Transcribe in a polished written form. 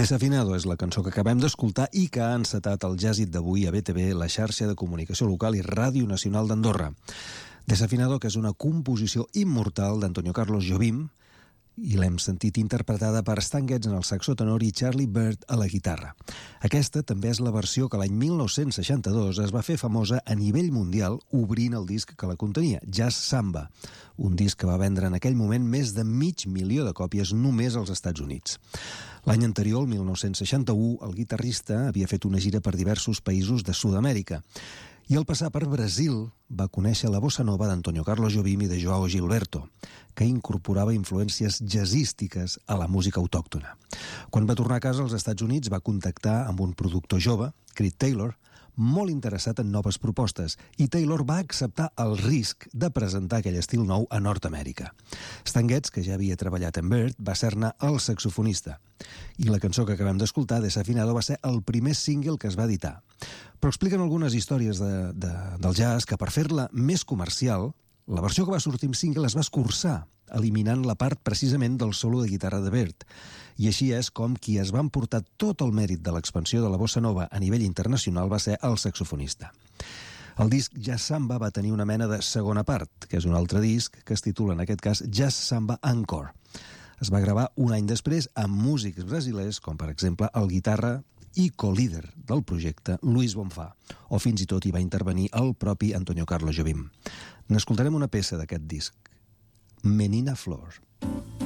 Desafinado és la cançó que acabem d'escoltar i que ha encetat el jàzz d'avui a BTV, la xarxa de comunicació local i Ràdio Nacional d'Andorra. Desafinado, que és una composició immortal d'Antonio Carlos Jobim, i l'hem sentit interpretada per Stan Getz en el saxo tenor i Charlie Byrd a la guitarra. Aquesta també és la versió que l'any 1962 es va fer famosa a nivell mundial obrint el disc que la contenia, Jazz Samba, un disc que va vendre en aquell moment més de 500.000 de còpies només als Estats Units. L'any anterior, el 1961, el guitarrista havia fet una gira per diversos països de Sud-amèrica i al passar per Brasil va conèixer la bossa nova d'Antonio Carlos Jobim i de Joao Gilberto, que incorporava influències jazzístiques a la música autòctona. Quan va tornar a casa als Estats Units va contactar amb un productor jove, Creed Taylor, molt interessat en noves propostes, i Taylor va acceptar el risc de presentar aquell estil nou a Nord-amèrica. Stan Getz, que ja havia treballat amb Byrd, va ser-ne el saxofonista. I la cançó que acabem d'escoltar, Desafinado, va ser el primer single que es va editar. Però expliquen algunes històries del jazz que per fer-la més comercial, la versió que va sortir en single es va escurçar, eliminant la part precisament del solo de guitarra de Byrd. I així és com qui es va emportar tot el mèrit de l'expansió de la bossa nova a nivell internacional va ser el saxofonista. El disc Jazz Samba va tenir una mena de segona part, que és un altre disc que es titula en aquest cas Jazz Samba Encore. Es va gravar un any després amb músics brasilers, com per exemple el guitarra i co-líder del projecte, Luis Bonfá, o fins i tot hi va intervenir el propi Antonio Carlos Jobim. N'escoltarem una peça d'aquest disc, Menina Flor.